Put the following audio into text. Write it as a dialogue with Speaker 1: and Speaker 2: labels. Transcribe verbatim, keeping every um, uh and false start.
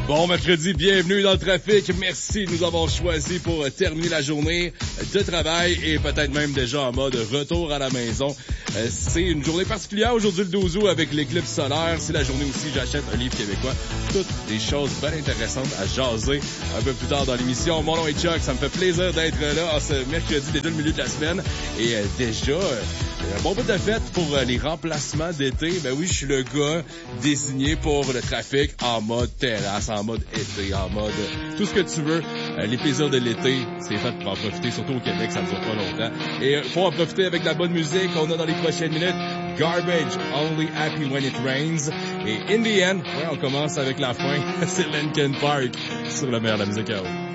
Speaker 1: Bon mercredi, bienvenue dans le trafic. Merci de nous avoir choisis pour terminer la journée de travail et peut-être même déjà en mode retour à la maison. C'est une journée particulière aujourd'hui le douze août avec l'éclipse solaire. C'est la journée aussi j'achète un livre québécois. Toutes des choses bien intéressantes à jaser un peu plus tard dans l'émission. Mon nom est Chuck, ça me fait plaisir d'être là en ce mercredi, déjà le milieu de la semaine. Et euh, déjà, euh, un bon bout de fête pour euh, les remplacements d'été. Ben oui, je suis le gars désigné pour le trafic en mode terrasse, en mode été, en mode tout ce que tu veux. Euh, les plaisirs de l'été, c'est fait pour en profiter, surtout au Québec, ça ne dure pas longtemps. Et euh, faut en profiter avec la bonne musique qu'on a dans les prochaines minutes. Garbage, Only Happy When It Rains. Et In The End, ouais, on commence avec la fin. C'est Linkin Park sur le meilleur de la musique à haut.